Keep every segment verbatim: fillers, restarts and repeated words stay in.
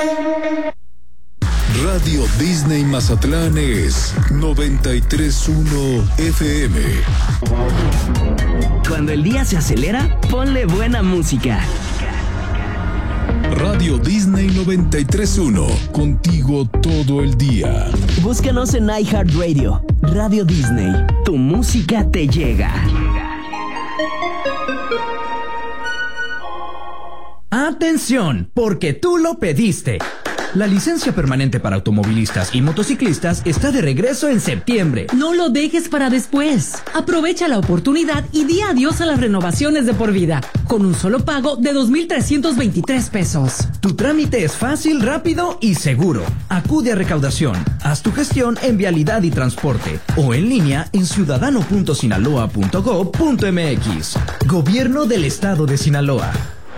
Radio Disney Mazatlán es noventa y tres punto uno F M. Cuando el día se acelera, ponle buena música. Radio Disney noventa y tres punto uno, contigo todo el día. Búscanos en iHeartRadio. Radio Disney, tu música te llega. Atención, porque tú lo pediste. La licencia permanente para automovilistas y motociclistas está de regreso en septiembre. No lo dejes para después. Aprovecha la oportunidad y di adiós a las renovaciones de por vida, con un solo pago de dos mil trescientos veintitrés pesos. Tu trámite es fácil, rápido y seguro. Acude a recaudación, haz tu gestión en Vialidad y Transporte o en línea en ciudadano punto sinaloa punto gob punto mx. Gobierno del Estado de Sinaloa.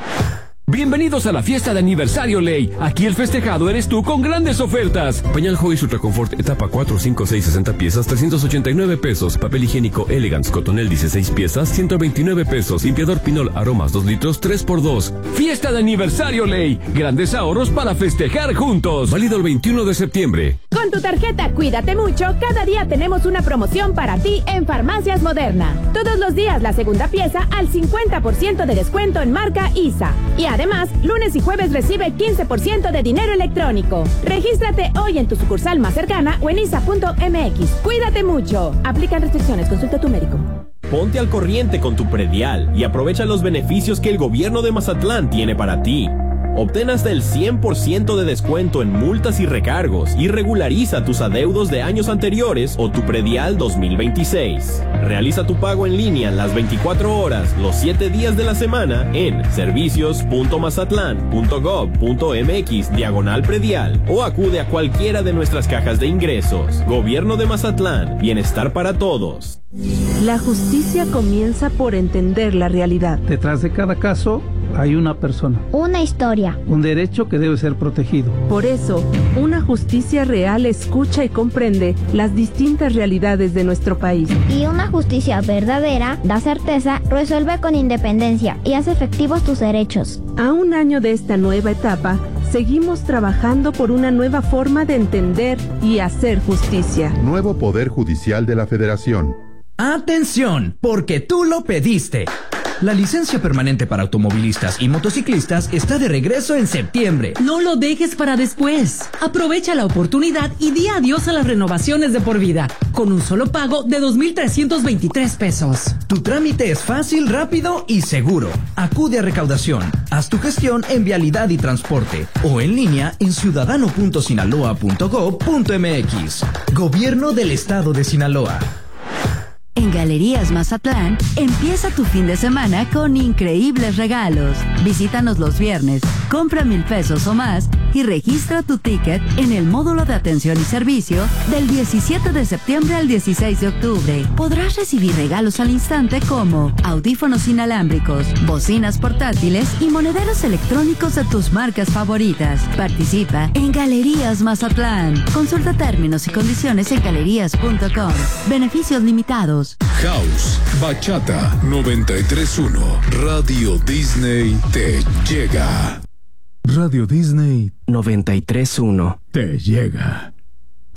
Bienvenidos a la fiesta de aniversario Ley. Aquí el festejado eres tú con grandes ofertas. Pañal Huggies Ultra Confort etapa cuatro, cinco, seis, sesenta piezas, trescientos ochenta y nueve pesos. Papel higiénico Elegance Cotonel dieciséis piezas, ciento veintinueve pesos. Limpiador Pinol Aromas dos litros, tres por dos. Fiesta de aniversario Ley. Grandes ahorros para festejar juntos. Válido el veintiuno de septiembre. Con tu tarjeta Cuídate Mucho, cada día tenemos una promoción para ti en Farmacias Moderna. Todos los días la segunda pieza al cincuenta por ciento de descuento en marca I S A. Y además, lunes y jueves recibe quince por ciento de dinero electrónico. Regístrate hoy en tu sucursal más cercana o en isa punto mx. Cuídate mucho. Aplican restricciones. Consulta a tu médico. Ponte al corriente con tu predial y aprovecha los beneficios que el gobierno de Mazatlán tiene para ti. Obtén hasta el cien por ciento de descuento en multas y recargos y regulariza tus adeudos de años anteriores o tu predial dos mil veintiséis. Realiza tu pago en línea las veinticuatro horas, los siete días de la semana en servicios punto mazatlán punto gob punto mx diagonal predial o acude a cualquiera de nuestras cajas de ingresos. Gobierno de Mazatlán, bienestar para todos. La justicia comienza por entender la realidad. Detrás de cada caso hay una persona. Una historia. Un derecho que debe ser protegido. Por eso, una justicia real escucha y comprende las distintas realidades de nuestro país. Y una justicia verdadera da certeza, resuelve con independencia y hace efectivos tus derechos. A un año de esta nueva etapa, seguimos trabajando por una nueva forma de entender y hacer justicia. Nuevo Poder Judicial de la Federación. Atención, porque tú lo pediste. La licencia permanente para automovilistas y motociclistas está de regreso en septiembre. No lo dejes para después. Aprovecha la oportunidad y di adiós a las renovaciones de por vida, con un solo pago de dos mil trescientos veintitrés pesos. Tu trámite es fácil, rápido y seguro. Acude a recaudación, haz tu gestión en Vialidad y Transporte o en línea en ciudadano punto sinaloa punto gob punto mx. Gobierno del Estado de Sinaloa. En Galerías Mazatlán, empieza tu fin de semana con increíbles regalos. Visítanos los viernes, compra mil pesos o más y registra tu ticket en el módulo de atención y servicio del diecisiete de septiembre al dieciséis de octubre. Podrás recibir regalos al instante como audífonos inalámbricos, bocinas portátiles y monederos electrónicos de tus marcas favoritas. Participa en Galerías Mazatlán. Consulta términos y condiciones en galerías punto com. Beneficios limitados. House, Bachata noventa y tres punto uno. Radio Disney te llega. Radio Disney noventa y tres punto uno. te llega.